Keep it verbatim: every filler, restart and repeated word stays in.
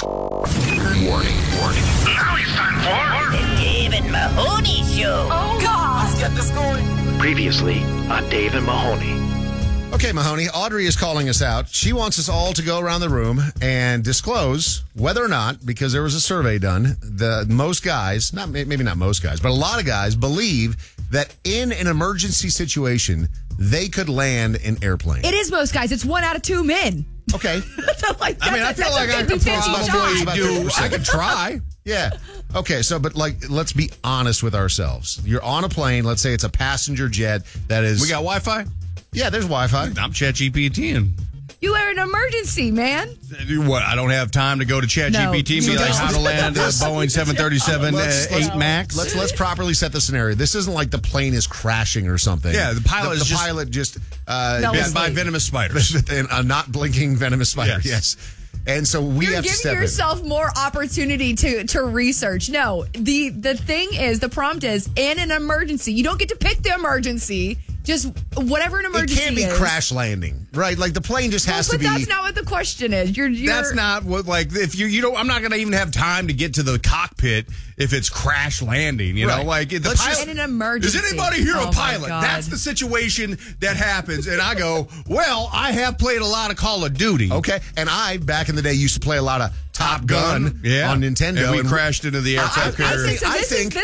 Warning, warning. Now it's time for The Dave and Mahoney Show. Oh, God. Let's get this going. Previously on Dave and Mahoney. Okay, Mahoney, Audrey is calling us out. She wants us all to go around the room and disclose whether or not, because there was a survey done, the most guys, not maybe not most guys, but a lot of guys believe that in an emergency situation, they could land an airplane. It is most guys. It's one out of two men. Okay. So, like, I mean, I that's feel a, like I that's a could fifty-fifty probably shot. do. I could try. Yeah. Okay, so, but like, let's be honest with ourselves. You're on a plane. Let's say it's a passenger jet that is. We got Wi-Fi? Yeah, there's Wi-Fi. I'm ChatGPTing. You are an emergency, man. What? I don't have time to go to ChatGPT No, and be you like, don't. how to land a Boeing seven thirty-seven Let's- uh, let's- eight Max? Let's let's properly set the scenario. This isn't like the plane is crashing or something. Yeah, the pilot the, is the just- pilot just uh, No, Bitten it's by like- venomous spiders. a not blinking venomous spider. Yes. Yes. And so we You're have to giving step yourself more opportunity to to research. No, the the thing is, the prompt is in an emergency. You don't get to pick the emergency. Just whatever an in. It emergency can't be is. crash landing, right? Like the plane just has but to be. that's not what the question is. You're, you're That's not what, like, if you, you don't, I'm not going to even have time to get to the cockpit if it's crash landing, you Right. know? Like, the Let's pilot. just- in an emergency. Is anybody here Oh, a my pilot? God. That's the situation that happens. And I go, well, I have played a lot of Call of Duty. Okay, and I back in the day used to play a lot of Top Gun, yeah. on Nintendo, And we crashed into the aircraft I- I carrier. think- So I this think- is